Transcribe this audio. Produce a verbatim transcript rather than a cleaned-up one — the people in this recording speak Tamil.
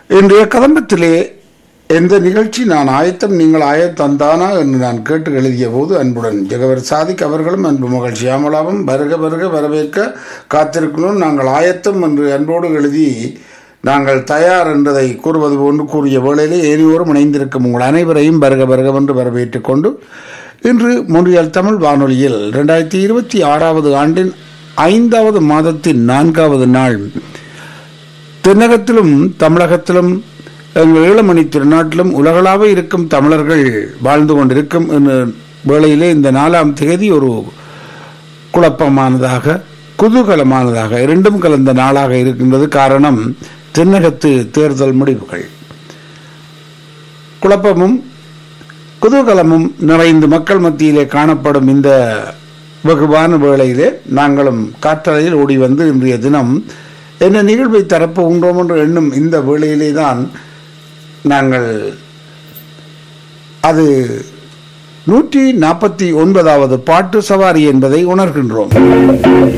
இன்றைய கதம்பத்திலே எந்த நிகழ்ச்சி நான் ஆயத்தம் நீங்கள் ஆயத்தந்தானா என்று நான் கேட்டு எழுதிய போது அன்புடன் ஜெகவர் சாதிக் அவர்களும் அன்பு மகள் சியாமலாவும் வருக வருக வரவேற்க காத்திருக்கணும் நாங்கள் ஆயத்தம் என்று அன்போடு எழுதி நாங்கள் தயார் என்றதை கூறுவது போன்று கூறிய வேளையிலே ஏனையோரும் இணைந்திருக்கும் உங்கள் அனைவரையும் வருக வருகவென்று வரவேற்றுக் கொண்டு இன்று மொழியால் தமிழ் வானொலியில் இரண்டாயிரத்தி இருபத்தி ஆறாவது ஆண்டின் ஐந்தாவது மாதத்தின் நான்காவது நாள் தென்னகத்திலும் தமிழகத்திலும் எங்கள் ஈழமணி திருநாட்டிலும் உலகளாக இருக்கும் தமிழர்கள் வாழ்ந்து கொண்டிருக்கும் வேளையிலே இந்த நாலாம் தேதி ஒரு குழப்பமானதாக குதூகலமானதாக இரண்டும் கலந்த நாளாக இருக்கின்றது. காரணம் தென்னகத்து தேர்தல் முடிவுகள். குழப்பமும் குதூகலமும் நிறைந்து மக்கள் மத்தியிலே காணப்படும் இந்த வெகுவான வேளையிலே நாங்களும் காற்றலையில் ஓடி வந்து இன்றைய தினம் என்ன நிகழ்வை தரப்பு உண்டோம் என்று எண்ணும் இந்த வேளையிலே தான் நாங்கள் அது நூற்றி நாற்பத்தி ஒன்பதாவது பாட்டு சவாரி என்பதை உணர்கின்றோம்.